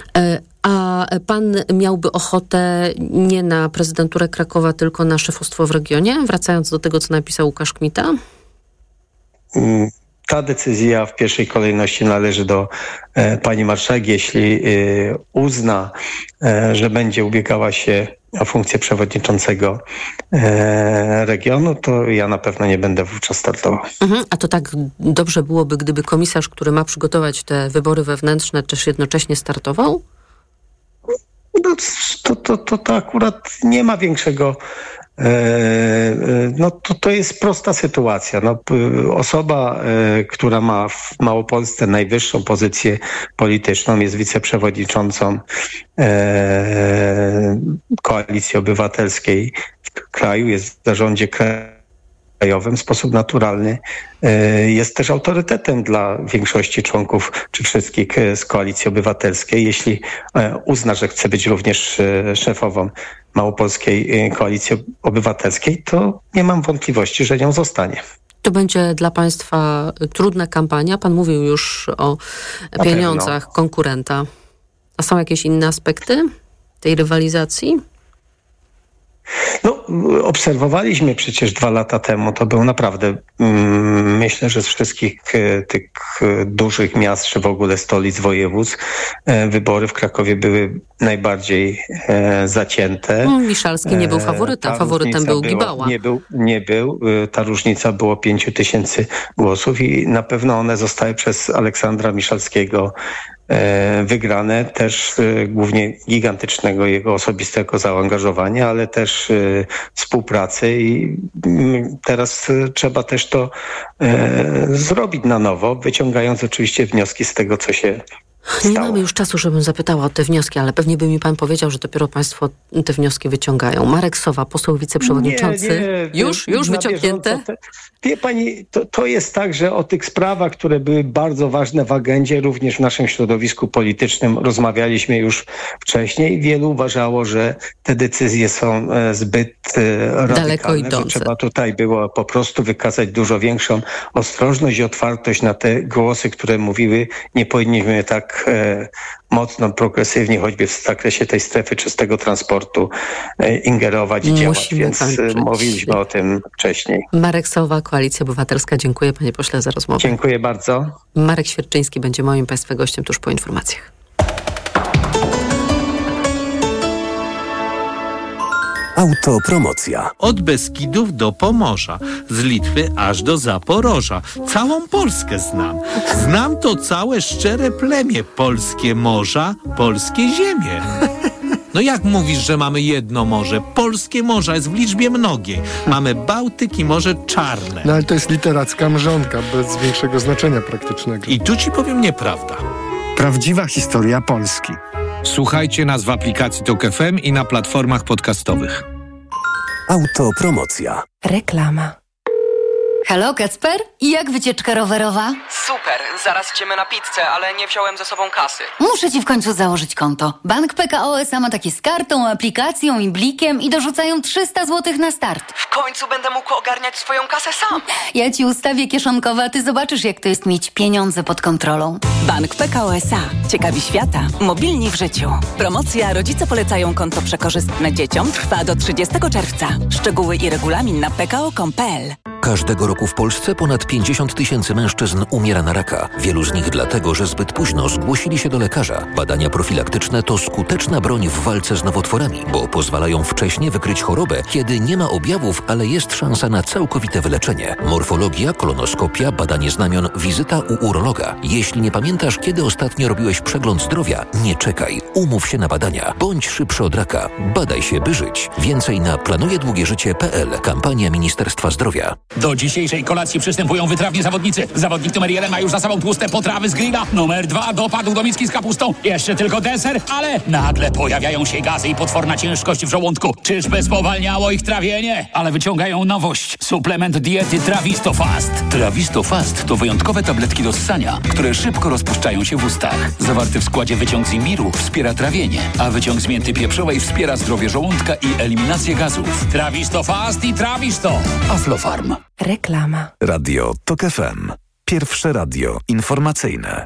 A pan miałby ochotę nie na prezydenturę Krakowa, tylko na szefostwo w regionie? Wracając do tego, co napisał Łukasz Kmita? Ta decyzja w pierwszej kolejności należy do pani marszałek. Jeśli uzna, że będzie ubiegała się o funkcję przewodniczącego regionu, to ja na pewno nie będę wówczas startował. A to tak dobrze byłoby, gdyby komisarz, który ma przygotować te wybory wewnętrzne, też jednocześnie startował? No, to akurat nie ma większego... No to jest prosta sytuacja. No, osoba, która ma w Małopolsce najwyższą pozycję polityczną, jest wiceprzewodniczącą Koalicji Obywatelskiej kraju, jest w zarządzie krajowym w sposób naturalny, jest też autorytetem dla większości członków czy wszystkich z Koalicji Obywatelskiej. Jeśli uzna, że chce być również szefową Małopolskiej Koalicji Obywatelskiej, to nie mam wątpliwości, że nią zostanie. To będzie dla państwa trudna kampania. Pan mówił już o pieniądzach konkurenta. A są jakieś inne aspekty tej rywalizacji? No, obserwowaliśmy przecież 2 lata temu, to był naprawdę, myślę, że z wszystkich tych dużych miast, czy w ogóle stolic województw, wybory w Krakowie były najbardziej zacięte. Miszalski nie był faworytem, faworytem był Gibała. Nie był. Ta różnica było 5000 głosów i na pewno one zostały przez Aleksandra Miszalskiego wygrane, też głównie gigantycznego jego osobistego zaangażowania, ale też współpracy i teraz trzeba też to zrobić na nowo, wyciągając oczywiście wnioski z tego, co się stało. Nie mamy już czasu, żebym zapytała o te wnioski, ale pewnie by mi pan powiedział, że dopiero państwo te wnioski wyciągają. Marek Sowa, poseł wiceprzewodniczący. Już wyciągnięte? Wie pani, to jest tak, że o tych sprawach, które były bardzo ważne w agendzie, również w naszym środowisku politycznym rozmawialiśmy już wcześniej. Wielu uważało, że te decyzje są zbyt radykalne, że trzeba tutaj było po prostu wykazać dużo większą ostrożność i otwartość na te głosy, które mówiły, nie powinniśmy tak mocno, progresywnie, choćby w zakresie tej strefy czystego transportu ingerować i działać, więc mówiliśmy o tym wcześniej. Marek Sowa, Koalicja Obywatelska. Dziękuję, panie pośle, za rozmowę. Dziękuję bardzo. Marek Świerczyński będzie moim państwa gościem tuż po informacjach. Autopromocja. Od Beskidów do Pomorza, z Litwy aż do Zaporoża. Całą Polskę znam. Znam to całe szczere plemię. Polskie morza, polskie ziemie. No jak mówisz, że mamy jedno morze? Polskie morza jest w liczbie mnogiej. Mamy Bałtyk i Morze Czarne. No ale to jest literacka mrzonka, bez większego znaczenia praktycznego. I tu ci powiem nieprawda. Prawdziwa historia Polski. Słuchajcie nas w aplikacji TOK FM i na platformach podcastowych. Autopromocja. Reklama. Halo, Kacper? Jak wycieczka rowerowa? Super, zaraz idziemy na pizzę, ale nie wziąłem ze sobą kasy. Muszę ci w końcu założyć konto. Bank PKO SA ma takie z kartą, aplikacją i blikiem i dorzucają 300 zł na start. W końcu będę mógł ogarniać swoją kasę sam. Ja ci ustawię kieszonkowe, a ty zobaczysz, jak to jest mieć pieniądze pod kontrolą. Bank PKO SA. Ciekawi świata. Mobilni w życiu. Promocja Rodzice polecają konto przekorzystne dzieciom trwa do 30 czerwca. Szczegóły i regulamin na pko.com.pl. Każdego roku w Polsce ponad 50 000 mężczyzn umiera na raka. Wielu z nich dlatego, że zbyt późno zgłosili się do lekarza. Badania profilaktyczne to skuteczna broń w walce z nowotworami, bo pozwalają wcześnie wykryć chorobę, kiedy nie ma objawów, ale jest szansa na całkowite wyleczenie. Morfologia, kolonoskopia, badanie znamion, wizyta u urologa. Jeśli nie pamiętasz, kiedy ostatnio robiłeś przegląd zdrowia, nie czekaj. Umów się na badania. Bądź szybszy od raka. Badaj się, by żyć. Więcej na planujedługieżycie.pl. Kampania Ministerstwa Zdrowia. Do dzisiejszej kolacji przystępują wytrawni zawodnicy. Zawodnik numer 1 ma już za sobą tłuste potrawy z grilla. Numer 2 dopadł do miski z kapustą. Jeszcze tylko deser, ale nagle pojawiają się gazy i potworna ciężkość w żołądku. Czyżby spowalniało ich trawienie? Ale wyciągają nowość. Suplement diety Trawisto Fast. Trawisto Fast to wyjątkowe tabletki do ssania, które szybko rozpuszczają się w ustach. Zawarty w składzie wyciąg z imbiru wspiera trawienie, a wyciąg z mięty pieprzowej wspiera zdrowie żołądka i eliminację gazów. Trawisto Fast i Trawisto. Aflofarm. Reklama. Radio TOK FM. Pierwsze radio informacyjne.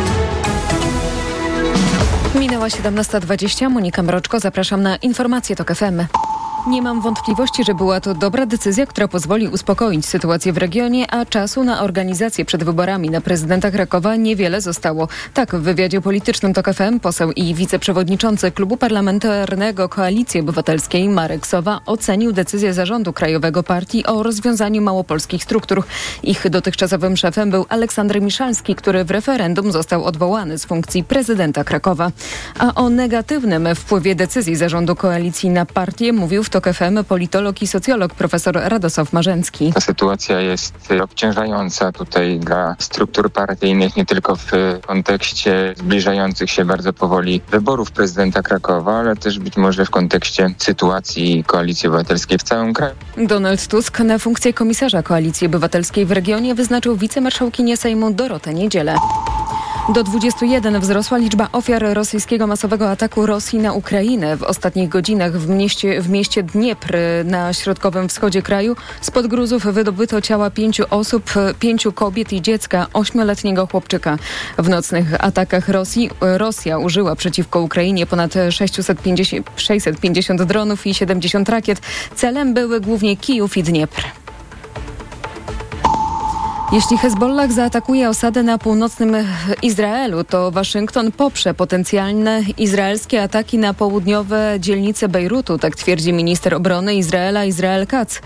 Minęła 17:20. Monika Mroczko, zapraszam na informacje TOK FM. Nie mam wątpliwości, że była to dobra decyzja, która pozwoli uspokoić sytuację w regionie, a czasu na organizację przed wyborami na prezydenta Krakowa niewiele zostało. Tak w wywiadzie politycznym TOK FM poseł i wiceprzewodniczący Klubu Parlamentarnego Koalicji Obywatelskiej Marek Sowa ocenił decyzję Zarządu Krajowego Partii o rozwiązaniu małopolskich struktur. Ich dotychczasowym szefem był Aleksander Miszalski, który w referendum został odwołany z funkcji prezydenta Krakowa. A o negatywnym wpływie decyzji Zarządu Koalicji na partię mówił w TOK FM politolog i socjolog profesor Radosław Marzęcki. Ta sytuacja jest obciążająca tutaj dla struktur partyjnych, nie tylko w kontekście zbliżających się bardzo powoli wyborów prezydenta Krakowa, ale też być może w kontekście sytuacji Koalicji Obywatelskiej w całym kraju. Donald Tusk na funkcję komisarza Koalicji Obywatelskiej w regionie wyznaczył wicemarszałkinię Sejmu Dorotę Niedzielę. Do 21 wzrosła liczba ofiar rosyjskiego masowego ataku Rosji na Ukrainę. W ostatnich godzinach w mieście Dniepr na środkowym wschodzie kraju spod gruzów wydobyto ciała 5 osób, 5 kobiet i dziecka, 8-letniego chłopczyka. W nocnych atakach Rosja użyła przeciwko Ukrainie ponad 650 dronów i 70 rakiet. Celem były głównie Kijów i Dniepr. Jeśli Hezbollah zaatakuje osady na północnym Izraelu, to Waszyngton poprze potencjalne izraelskie ataki na południowe dzielnice Bejrutu, tak twierdzi minister obrony Izraela Israel Katz.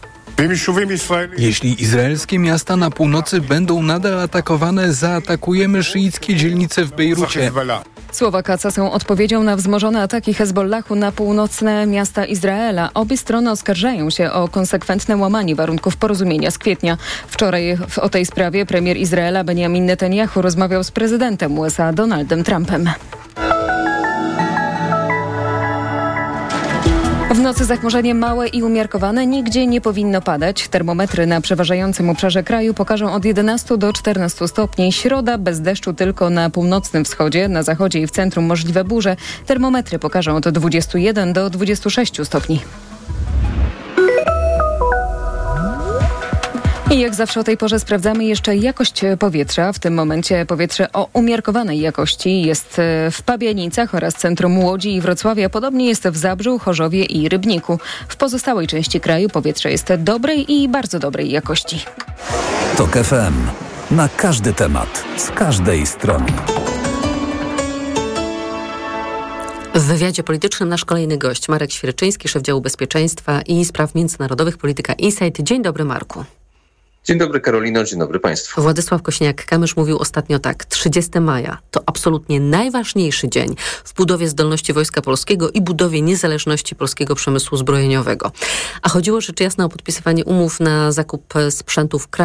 Jeśli izraelskie miasta na północy będą nadal atakowane, zaatakujemy szyickie dzielnice w Bejrucie. Słowa Katza są odpowiedzią na wzmożone ataki Hezbollahu na północne miasta Izraela. Obie strony oskarżają się o konsekwentne łamanie warunków porozumienia z kwietnia. Wczoraj o tej sprawie premier Izraela Benjamin Netanyahu rozmawiał z prezydentem USA Donaldem Trumpem. W nocy zachmurzenie małe i umiarkowane, nigdzie nie powinno padać. Termometry na przeważającym obszarze kraju pokażą od 11 do 14 stopni. Środa bez deszczu tylko na północnym wschodzie, na zachodzie i w centrum możliwe burze. Termometry pokażą od 21 do 26 stopni. I jak zawsze o tej porze sprawdzamy jeszcze jakość powietrza. W tym momencie powietrze o umiarkowanej jakości jest w Pabianicach oraz centrum Łodzi i Wrocławia. Podobnie jest w Zabrzu, Chorzowie i Rybniku. W pozostałej części kraju powietrze jest dobrej i bardzo dobrej jakości. TOK FM. Na każdy temat, z każdej strony. W wywiadzie politycznym nasz kolejny gość, Marek Świerczyński, szef działu bezpieczeństwa i spraw międzynarodowych Polityka Insight. Dzień dobry, Marku. Dzień dobry, Karolino, dzień dobry Państwu. Władysław Kosiniak-Kamysz mówił ostatnio tak: 30 maja to absolutnie najważniejszy dzień w budowie zdolności Wojska Polskiego i budowie niezależności polskiego przemysłu zbrojeniowego. A chodziło rzecz jasna o podpisywanie umów na zakup sprzętów